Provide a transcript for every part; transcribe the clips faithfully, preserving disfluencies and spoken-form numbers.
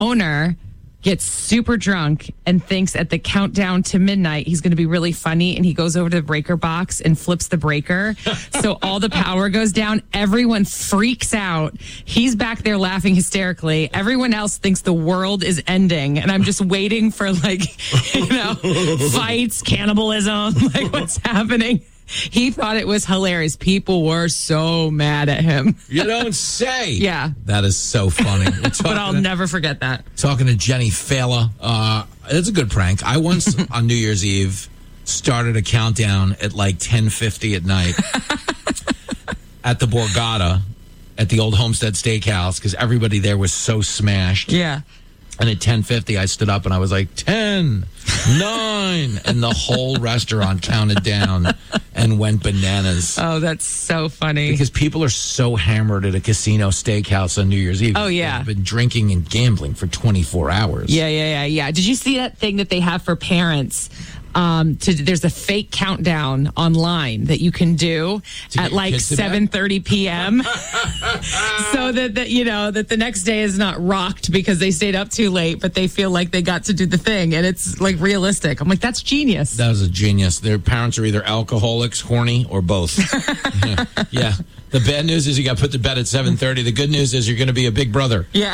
owner gets super drunk and thinks at the countdown to midnight he's going to be really funny, and he goes over to the breaker box and flips the breaker so all the power goes down. Everyone freaks out. He's back there laughing hysterically. Everyone else thinks the world is ending, and I'm just waiting for, like, you know, fights, cannibalism, like what's happening. He thought it was hilarious. People were so mad at him. You don't say. Yeah. That is so funny. But I'll to, never forget that. Talking to Jenny Fela. Uh, it's a good prank. I once, on New Year's Eve, started a countdown at like ten fifty at night at the Borgata at the old Homestead Steakhouse because everybody there was so smashed. Yeah. And at ten fifty, I stood up and I was like, ten, nine, and the whole restaurant counted down and went bananas. Oh, that's so funny. Because people are so hammered at a casino steakhouse on New Year's Eve. Oh, yeah. They've been drinking and gambling for twenty-four hours. Yeah, yeah, yeah, yeah. Did you see that thing that they have for parents? Um, to, there's a fake countdown online that you can do To at like seven thirty p.m. so that, that, you know, that the next day is not rocked because they stayed up too late, but they feel like they got to do the thing. And it's like realistic. I'm like, that's genius. That was a genius. Their parents are either alcoholics, horny, or both. yeah. yeah. The bad news is you got put to bed at seven thirty. The good news is you're going to be a big brother. Yeah.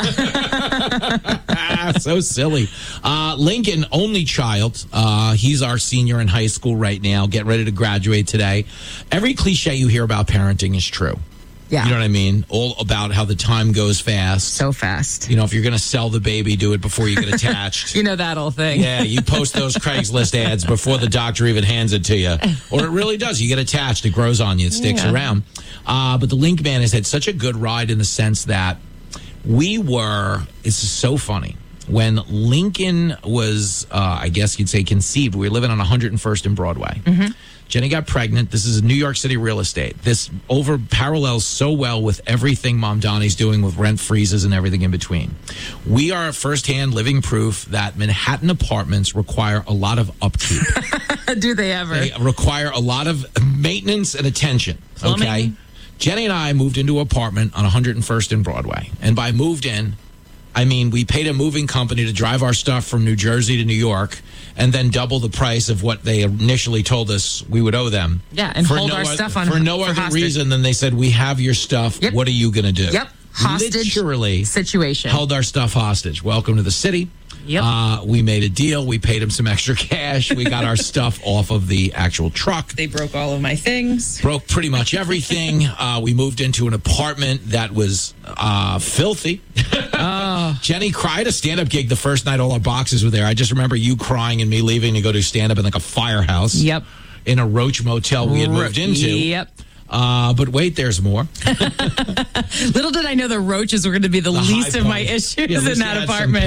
So silly. Uh, Lincoln, only child. Uh, he's our senior in high school right now, getting ready to graduate today. Every cliche you hear about parenting is true. Yeah. You know what I mean? All about how the time goes fast. So fast. You know, if you're going to sell the baby, do it before you get attached. You know that old thing. Yeah, you post those Craigslist ads before the doctor even hands it to you. Or it really does. You get attached. It grows on you. It sticks Yeah. around. Uh, but the Link Man has had such a good ride in the sense that we were, it's so funny. When Lincoln was, uh, I guess you'd say conceived, we were living on one hundred first and Broadway. Mm-hmm. Jenny got pregnant. This is New York City real estate. This over parallels so well with everything Mom Donnie's doing with rent freezes and everything in between. We are firsthand living proof that Manhattan apartments require a lot of upkeep. Do they ever? They require a lot of maintenance and attention. Plumbing. Okay. Jenny and I moved into an apartment on one hundred first and Broadway. And by moved in, I mean, we paid a moving company to drive our stuff from New Jersey to New York and then double the price of what they initially told us we would owe them. Yeah, and for hold no our other, stuff on For no for other hostage. reason than they said, we have your stuff. Yep. What are you going to do? Yep. Hostage Literally situation. held our stuff hostage. Welcome to the city. Yep. Uh, we made a deal. We paid him some extra cash. We got our stuff off of the actual truck. They broke all of my things. Broke pretty much everything. Uh, we moved into an apartment that was uh, filthy. Oh. Jenny cried a stand-up gig the first night all our boxes were there. I just remember you crying and me leaving to go do stand-up in like a firehouse. Yep. In a Roach motel we had moved into. Yep. Uh, but wait, there's more. Little did I know the roaches were going to be the, The least high of my point. issues Yeah, at in least that you had some apartment.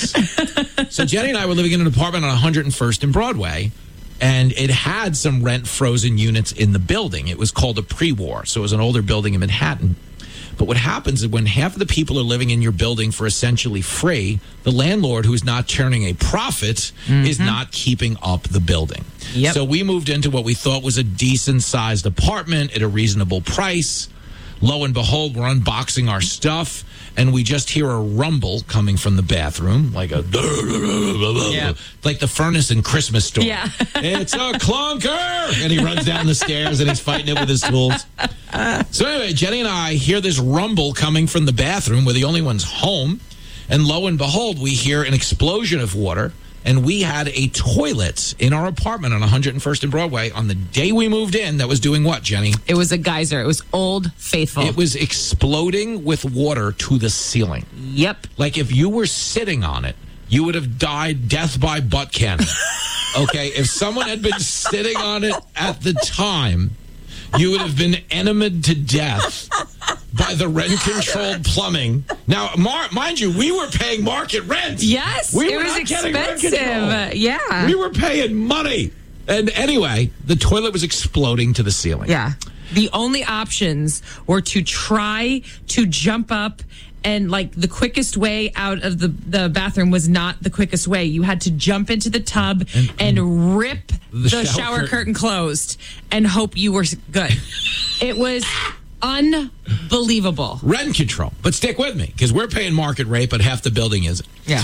pets. So Jenny and I were living in an apartment on one hundred first and Broadway, and it had some rent-frozen units in the building. It was called a pre-war, so it was an older building in Manhattan. But what happens is when half of the people are living in your building for essentially free, the landlord, who's not turning a profit, mm-hmm. is not keeping up the building. Yep. So we moved into what we thought was a decent-sized apartment at a reasonable price. Lo and behold, we're unboxing our stuff, and we just hear a rumble coming from the bathroom, like a Yeah. like the furnace in Christmas Story. Yeah. It's a clunker! And he runs down the stairs, and he's fighting it with his tools. So anyway, Jenny and I hear this rumble coming from the bathroom. We're the only ones home. And lo and behold, we hear an explosion of water. And we had a toilet in our apartment on one hundred first and Broadway on the day we moved in that was doing what, Jenny? It was a geyser. It was Old Faithful. It was exploding with water to the ceiling. Yep. Like if you were sitting on it, you would have died death by butt cannon. Okay? If someone had been sitting on it at the time, you would have been enemied to death by the rent-controlled plumbing. Now, mar- mind you, we were paying market rent. Yes, we it were was not getting rent expensive. control. Yeah. We were paying money. And anyway, the toilet was exploding to the ceiling. Yeah. The only options were to try to jump up, and like the quickest way out of the, the bathroom was not the quickest way. You had to jump into the tub and, and rip the, the shower, shower curtain. curtain closed and hope you were good. It was Unbelievable. Rent control. But stick with me, because we're paying market rate, but half the building isn't. Yeah.